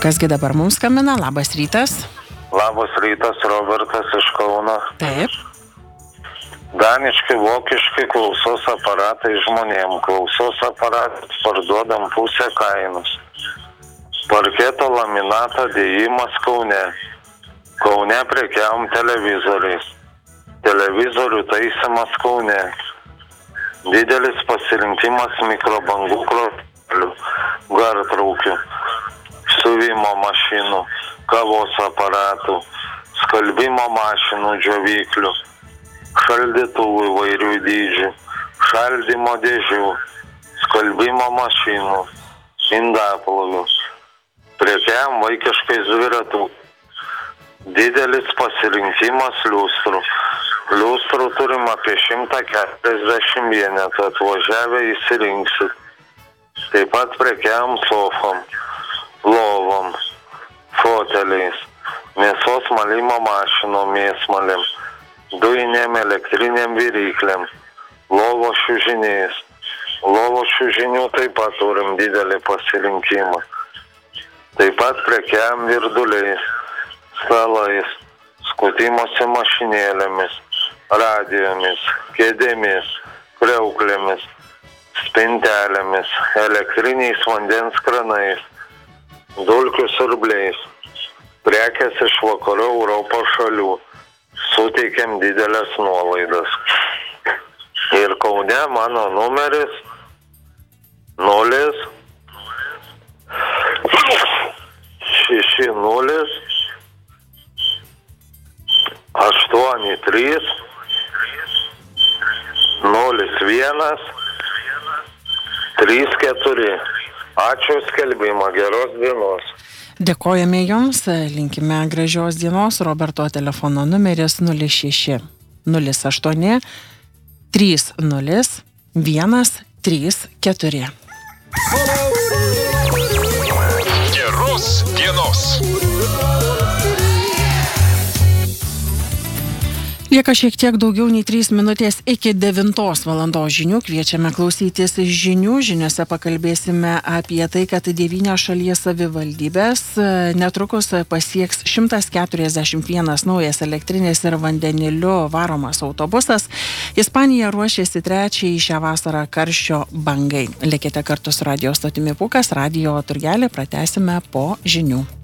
Kasgi dabar mums skambina? Labas rytas. Labas rytas, Robertas iš Kauno. Taip. Daniški, vokiški klausos aparatai žmonėm. Klausos aparatai parduodam pusę kainos. Parketo laminato dėjimas Kaune. Kaune prekiavom televizoriais. Televizorių taisymas Kaune. Didelis pasirinkimas mikrobangų krosnelių, gartraukių, siuvimo mašinų, kavos aparatų, skalbimo mašinų, džiovyklių, šaldytuvų įvairių dydžių, šaldymo dėžių, skalbimo mašinų, indaplovių. Prekiavom vaikiškais dviratų. Didelis pasirinkimas liustrų. Liustrų turim apie 140 vienetų, atvažiavę įsirinksit. Taip pat prekiavom sofom, lovom, foteliais, mėsos malimo mašinom, mėsmalėm, dujinėm elektriniam viryklėm, lovo šiužiniais. Lovo šiužinių taip pat turim didelį pasirinkimą. Taip pat prekiavom virduliais, stalais, skutimosi mašinėlėmis, radijomis, kėdėmis, kriauklėmis, spintelėmis, elektriniais vandens kranais, dulkių siurbliais. Prekės iš vakarų Europos šalių. Suteikiam didelės nuolaidas. Ir Kaune mano numeris 06083 01 34. Ačiū skelbimą, geros dienos. Dėkojame Jums, linkime gražios dienos. Roberto telefono numeris 06 08 30 134. Geros dienos. Lieka šiek tiek daugiau nei 3 minutės iki 9 valandos žinių. Kviečiame klausytis žinių. Žiniuose pakalbėsime apie tai, kad 9 šalies savivaldybės netrukus pasieks 141 naujas elektrinės ir vandeniliu varomas autobusas. Ispanija ruošiasi trečiai šią vasarą karščio bangai. Likite kartu su radijo stotimi Pūkas, radijo turgelį pratęsime po žinių.